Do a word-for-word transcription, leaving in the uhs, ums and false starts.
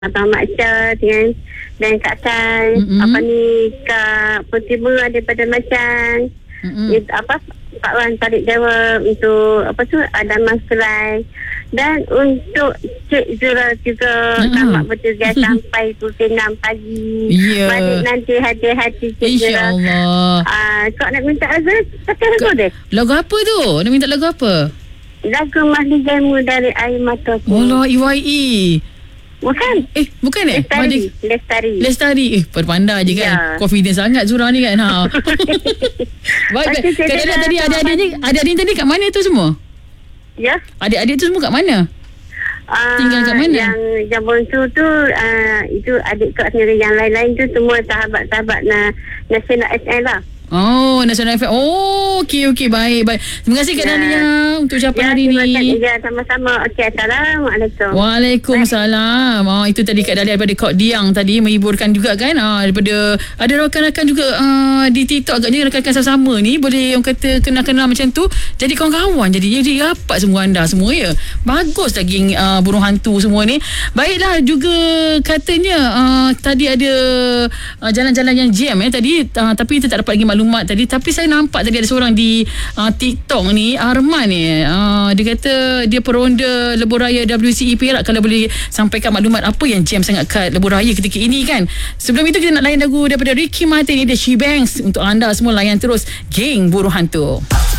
Abang Mak Syah dengan dan Kak Sai, mm-hmm. apa ni Kak Putih Bunga daripada Macan, mm-hmm. it, apa Pak Wan tarik jawab untuk apa tu Adam Masrai, dan untuk Cik Zura juga mm-hmm. tamat bertugas sampai pukul enam pagi. Yeah. Balik nanti hati-hati Cik Zura. InsyaAllah. Ah, kau nak minta lagu pakai lagu dia. Lagu apa tu? Nak minta lagu apa? Lagu Mahli Jaimu dari Air Mataku. Allah, E Y E. Bukan. Eh, bukan eh? Lestari. Lestari. Lestari. Eh, pandai je kan. Ya. Confident sangat Zura ni kan. Ha. Baik, kadang-kadang tadi adik-adik ni, adik-adik tadi kat mana tu semua? Ya. Adik-adik tu semua kat mana? Uh, Tinggal kat mana? Yang yang bonsu tu uh, itu adik kak sendiri, yang lain-lain tu semua sahabat-sahabat na, Nasional S L lah. Oh, Nasional F M. Oh, okey okey, baik baik. Terima kasih Kak ya. Dania untuk ucapan ya, hari ni. Ya, sama-sama. Okey, assalamualaikum. Waalaikumsalam. Oh, itu tadi Kak Dania daripada Kok Diang tadi, menghiburkan juga kan. Ah, daripada ada rakan-rakan juga uh, di TikTok agaknya rakan-rakan sama ni boleh orang kata kenal-kenal macam tu. Jadi kawan-kawan jadi jadi rapat semua anda semua ya. Bagus lagi uh, burung hantu semua ni. Baiklah, juga katanya uh, tadi ada uh, jalan-jalan yang jam eh tadi, uh, tapi kita tak dapat lagi maklumat tadi, tapi saya nampak tadi ada seorang di uh, TikTok ni, Arman ni, uh, dia kata dia peronda lebuh raya W C E Perak, kalau boleh sampaikan maklumat apa yang jam sangat kat lebuh raya ketika ini kan. Sebelum itu kita nak layan lagu daripada Ricky Martin ni, The She Bangs, untuk anda semua layan terus Geng Burung Hantu.